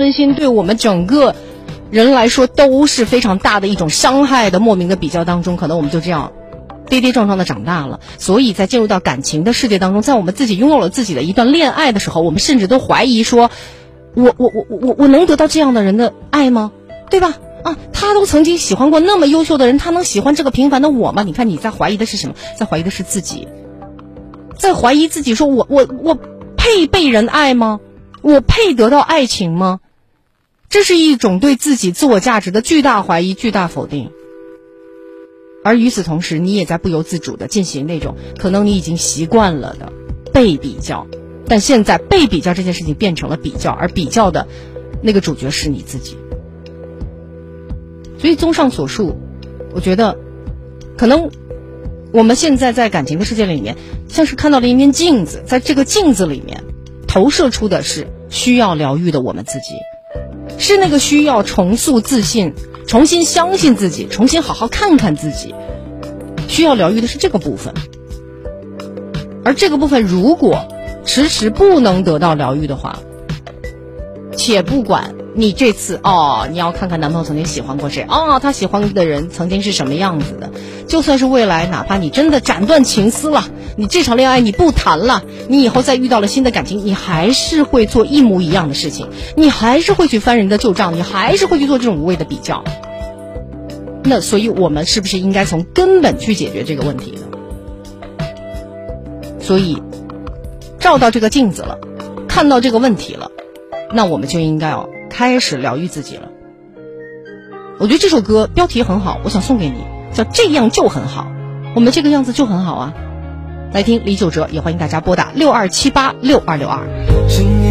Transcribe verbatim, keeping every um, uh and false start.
尊心，对我们整个人来说都是非常大的一种伤害的莫名的比较当中，可能我们就这样跌跌撞撞的长大了。所以在进入到感情的世界当中，在我们自己拥有了自己的一段恋爱的时候，我们甚至都怀疑说，我我我我我能得到这样的人的爱吗？对吧？啊，他都曾经喜欢过那么优秀的人，他能喜欢这个平凡的我吗？你看你在怀疑的是什么？在怀疑的是自己，在怀疑自己，说我我我配被人爱吗？我配得到爱情吗？这是一种对自己自我价值的巨大怀疑、巨大否定。而与此同时，你也在不由自主地进行那种可能你已经习惯了的被比较，但现在被比较这件事情变成了比较，而比较的那个主角是你自己。所以综上所述，我觉得可能我们现在在感情的世界里面像是看到了一面镜子，在这个镜子里面投射出的是需要疗愈的我们自己，是那个需要重塑自信，重新相信自己，重新好好看看自己，需要疗愈的是这个部分。而这个部分如果迟迟不能得到疗愈的话，且不管你这次哦，你要看看男朋友曾经喜欢过谁，哦，他喜欢的人曾经是什么样子的，就算是未来哪怕你真的斩断情丝了，你这场恋爱你不谈了，你以后再遇到了新的感情，你还是会做一模一样的事情，你还是会去翻人的旧账，你还是会去做这种无谓的比较。那所以我们是不是应该从根本去解决这个问题呢？所以照到这个镜子了，看到这个问题了，那我们就应该要开始疗愈自己了。我觉得这首歌标题很好，我想送给你，叫这样就很好，我们这个样子就很好啊。来听李玖哲，也欢迎大家拨打六二七八六二六二。